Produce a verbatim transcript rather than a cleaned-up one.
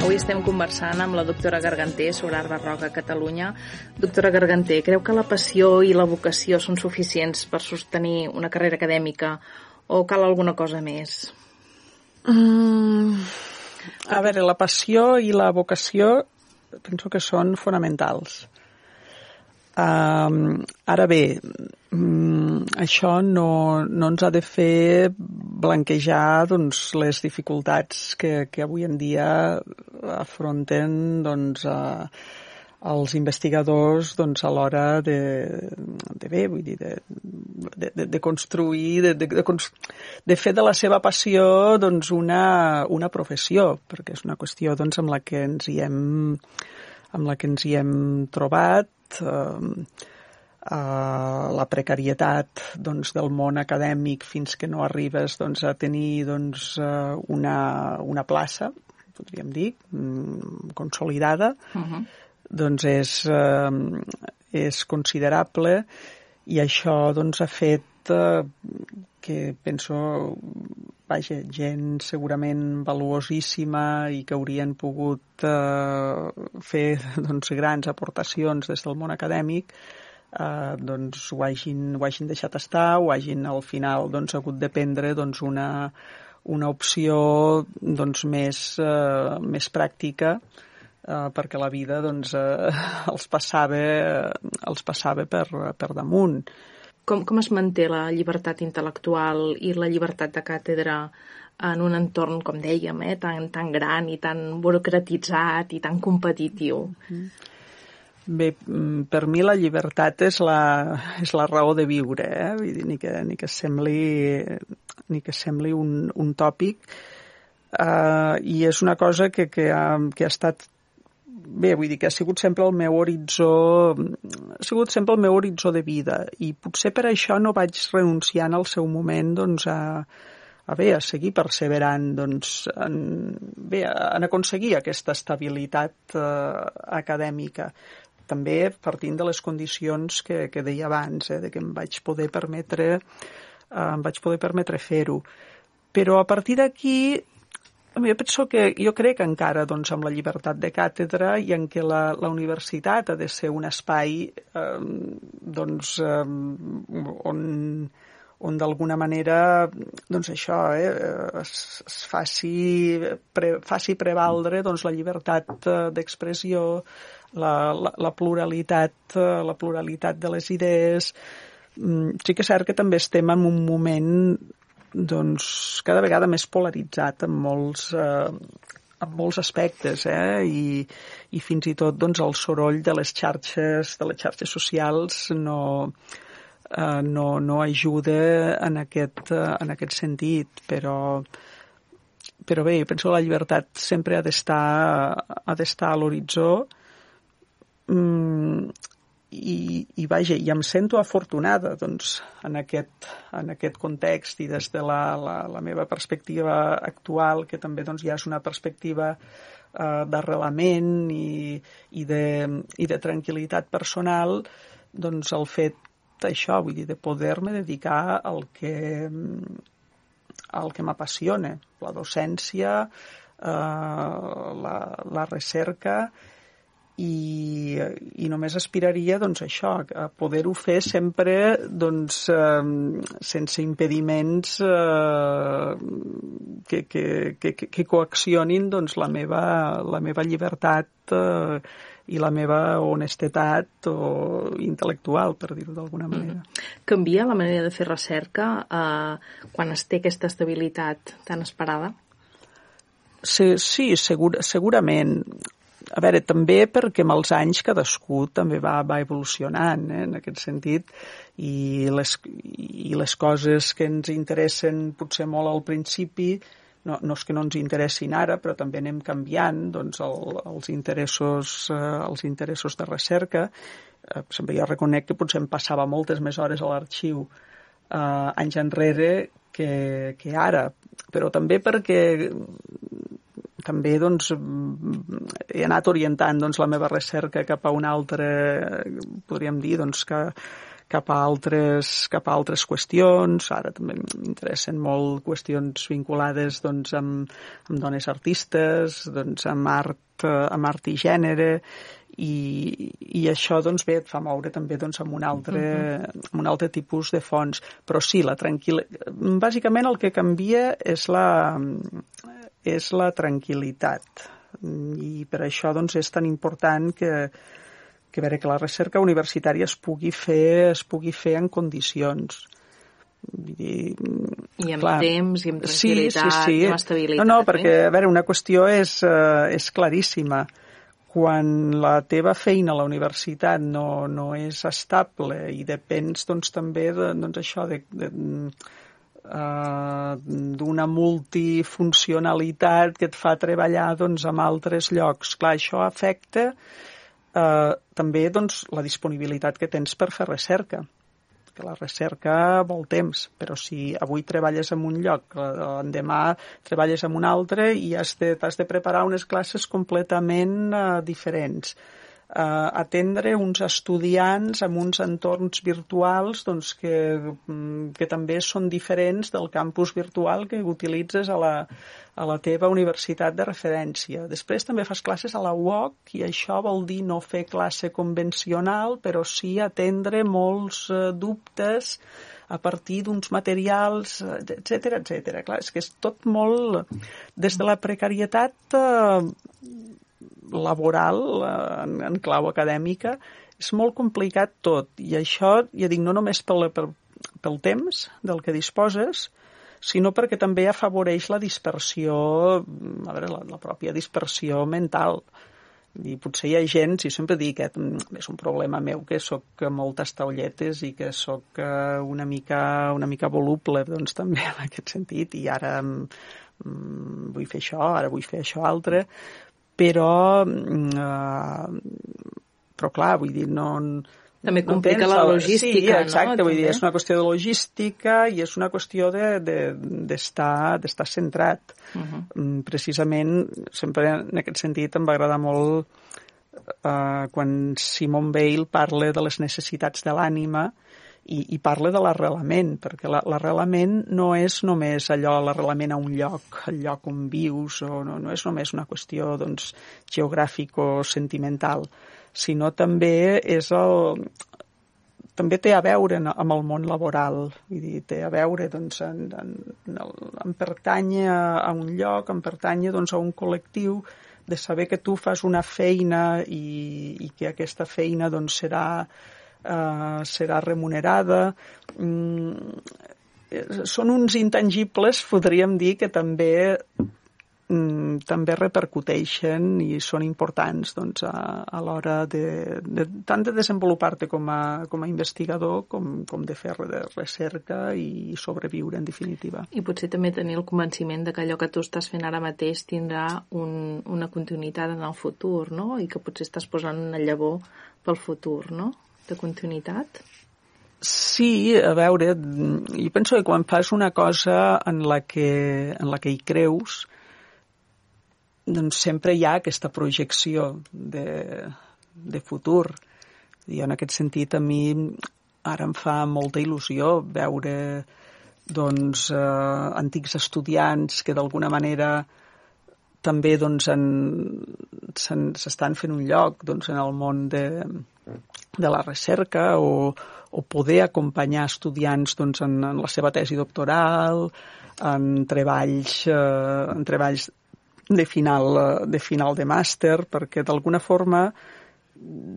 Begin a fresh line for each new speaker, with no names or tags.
Avui estem conversant amb la doctora Garganter sobre art barroc a Catalunya. Doctora Garganter, creu que la passió i la vocació són suficients per sostenir una carrera acadèmica o cal alguna cosa més?
Mm, a veure, la passió i la vocació penso que són fonamentals. Um, ara bé, um, això no, no ens ha de fer blanquejar doncs, les dificultats que, que avui en dia afronten doncs, a, els investigadors doncs, a l'hora de, de bé, vull dir, de, de, de, de construir, de, de, de, de fer de la seva passió doncs, una, una professió, perquè és una qüestió doncs, amb la que ens hi hem, amb la que ens hi hem trobat. Uh, uh, la precarietat doncs, del món acadèmic fins que no arribes doncs, a tenir doncs, uh, una, una plaça, podríem dir, um, consolidada, uh-huh. doncs és, uh, és considerable i això doncs, ha fet uh, que penso vaja, gent segurament valuosíssima i que haurien pogut eh, fer doncs, grans aportacions des del món acadèmic eh, doncs ho hagin, ho hagin deixat estar, o hagin al final doncs, hagut de prendre doncs, una, una opció doncs, més, eh, més pràctica eh, perquè la vida doncs, eh, els passava, els passava per, per damunt.
Com, com es manté la llibertat intel·lectual i la llibertat de càtedra en un entorn, com dèiem, eh, tan, tan gran i tan burocratitzat i tan competitiu?
Bé, per mi la llibertat és la, és la raó de viure, eh? Vull dir, ni que, ni que sembli, ni que sembli un, un tòpic. Uh, I és una cosa que, que, ha, que ha estat Bé, vull dir que ha sigut sempre el meu horitzó, ha sigut sempre el meu horitzó de vida i potser per això no vaig renunciar en el seu moment doncs, a, a, bé, a seguir perseverant doncs, en, bé, en aconseguir aquesta estabilitat eh, acadèmica. També partint de les condicions que, que deia abans, eh, de que em vaig poder permetre, eh, em vaig poder permetre fer-ho. Però a partir d'aquí jo penso que, jo crec encara doncs, amb la llibertat de càtedra i en què la, la universitat ha de ser un espai eh, doncs, eh, on, on d'alguna manera doncs això, eh, es, es faci, pre, faci prevaldre doncs, la llibertat d'expressió, la, la, la, pluralitat, la pluralitat de les idees. Sí que és cert que també estem en un moment doncs, cada vegada més polaritzat en molts, eh, en molts aspectes, eh? I, i fins i tot doncs, el soroll de les xarxes, de les xarxes socials no, eh, no, no ajuda en aquest, eh, en aquest sentit, però, però bé, penso que la llibertat sempre ha d'estar, ha d'estar a l'horitzó. Mm, I, i vaja, i em sento afortunada doncs, en, aquest, en aquest context i des de la, la, la meva perspectiva actual, que també doncs, ja és una perspectiva eh, d'arrelament i, i, de, i de tranquil·litat personal, doncs el fet d'això, vull dir, de poder-me dedicar al que, al que m'apassiona, la docència, eh, la, la recerca. I, i només aspiraria doncs, això, a poder-ho fer sempre doncs, eh, sense impediments eh, que, que, que, que coaccionin doncs, la, meva, la meva llibertat eh, i la meva honestedat o intel·lectual, per dir-ho d'alguna manera.
Canvia la manera de fer recerca eh, quan es té aquesta estabilitat tan esperada?
Sí, sí segur, segurament. A veure, també perquè amb els anys cadascú també va, va evolucionant, eh, en aquest sentit, i les, i les coses que ens interessen potser molt al principi, no, no és que no ens interessin ara, però també anem canviant doncs, el, els, interessos, eh, els interessos de recerca. Eh, sempre jo reconec que potser em passava moltes més hores a l'arxiu eh, anys enrere que, que ara, però també perquè també doncs, he anat orientant doncs, la meva recerca cap a una altra, podríem dir, doncs, que, cap a altres, cap a altres qüestions. Ara també m'interessen molt qüestions vinculades doncs, amb, amb dones artistes, doncs, amb, art, amb art i gènere, i, i això doncs, bé, et fa moure també doncs, amb, un altre, uh-huh. amb un altre tipus de fons. Però sí, la tranquil·litat... Bàsicament el que canvia és la, és la tranquil·litat. I per això doncs, és tan important que que, veure, que la recerca universitària es pugui fer, es pugui fer en condicions. I,
I amb clar, temps, i amb tranquil·litat,
sí, sí, sí.
i amb estabilitat.
No, no, perquè, a veure, una qüestió és, uh, és claríssima. Quan la teva feina a la universitat no, no és estable i depens, doncs, també de, doncs, això de... de Uh, d'una multifuncionalitat que et fa treballar doncs, en altres llocs. Clar, això afecta uh, també doncs, la disponibilitat que tens per fer recerca. Que la recerca vol temps, però si avui treballes en un lloc, demà treballes en un altre i has de, t'has de preparar unes classes completament uh, diferents. Uh, atendre uns estudiants amb uns entorns virtuals doncs, que, que també són diferents del campus virtual que utilitzes a la, a la teva universitat de referència. Després també fas classes a la U O C i això vol dir no fer classe convencional, però sí atendre molts uh, dubtes a partir d'uns materials, etcètera, etcètera. Clar, és que és tot molt... Des de la precarietat... Uh, laboral en, en clau acadèmica és molt complicat tot, i això ja dic no només pel, pel, pel temps del que disposes, sinó perquè també afavoreix la dispersió, a veure, la, la pròpia dispersió mental. I potser hi ha gent, si sempre dic que és un problema meu, que sóc molt tastaolletes i que sóc una mica, una mica voluble, doncs també en aquest sentit, i ara mm, vull fer això, ara vull fer això altre, però, eh, però clar, vull dir, no...
També complica no la logística,
sí, exacte,
no?
Vull dir, és una qüestió de logística i és una qüestió de, de, d'estar, d'estar centrat. Uh-huh. Precisament, sempre en aquest sentit em va agradar molt eh, quan Simone Weil parla de les necessitats de l'ànima i, i parla de l'arrelament, perquè la, l'arrelament no és només allò, l'arrelament a un lloc, el lloc on vius, o no, no és només una qüestió doncs, geogràfic o sentimental, sinó també és el... també té a veure amb el món laboral, vull dir, té a veure doncs, en, en, en, en pertànyer a un lloc, en pertànyer doncs, a un col·lectiu, de saber que tu fas una feina i, i que aquesta feina doncs, serà Uh, serà remunerada. Mm, són uns intangibles, podríem dir, que també, mm, també repercuteixen i són importants doncs, a, a l'hora de, de, tant de desenvolupar-te com a, com a investigador com, com de fer de recerca i sobreviure, en definitiva.
I potser també tenir el convenciment de que allò que tu estàs fent ara mateix tindrà un, una continuïtat en el futur, no? I que potser estàs posant una llavor pel futur, no? De continuïtat?
Sí, a veure, jo penso que quan fas una cosa en la que, en la que hi creus, doncs sempre hi ha aquesta projecció de, de futur. I en aquest sentit a mi ara em fa molta il·lusió veure doncs, eh, antics estudiants que d'alguna manera també doncs, en, s'estan fent un lloc doncs, en el món de, de la recerca o, o poder acompanyar estudiants doncs, en, en la seva tesi doctoral, en treballs, eh, en treballs de final, de final de màster, perquè d'alguna forma